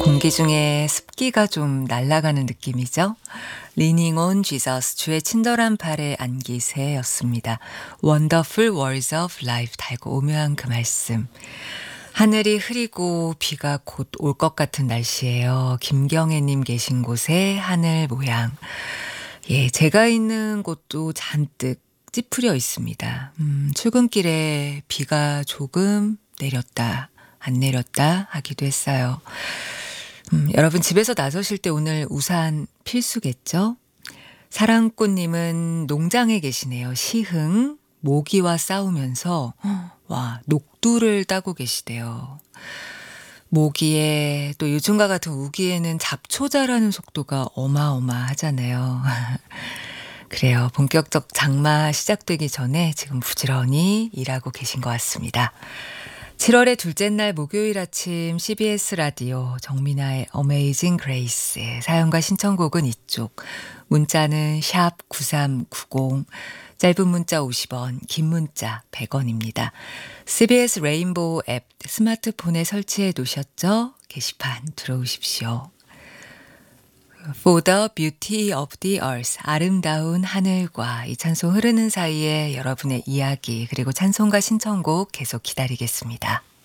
공기 중에 습기가 좀 날아가는 느낌이죠. Leaning on Jesus, 주의 친절한 발에 안기세였습니다. Wonderful words of life, 달고 오묘한 그 말씀. 하늘이 흐리고 비가 곧 올 것 같은 날씨예요. 김경애님 계신 곳의 하늘 모양. 예, 제가 있는 곳도 잔뜩 찌푸려 있습니다. 출근길에 비가 조금 내렸다, 안 내렸다 하기도 했어요. 여러분 집에서 나서실 때 오늘 우산 필수겠죠? 사랑꽃님은 농장에 계시네요. 시흥. 모기와 싸우면서 와, 녹두를 따고 계시대요. 모기에 또 요즘과 같은 우기에는 잡초 자라는 속도가 어마어마하잖아요. 그래요. 본격적 장마 시작되기 전에 지금 부지런히 일하고 계신 것 같습니다. 7월의 둘째 날 목요일 아침 CBS 라디오 정민아의 Amazing Grace, 사연과 신청곡은 이쪽. 문자는 샵 9390, 짧은 문자 50원, 긴 문자 100원입니다. CBS 레인보우 앱 스마트폰에 설치해 놓으셨죠? 게시판 들어오십시오. For the beauty of the earth, 아름다운 하늘과, 이 찬송 흐르는 사이에 여러분의 이야기 그리고 찬송과 신청곡 계속 기다리겠습니다.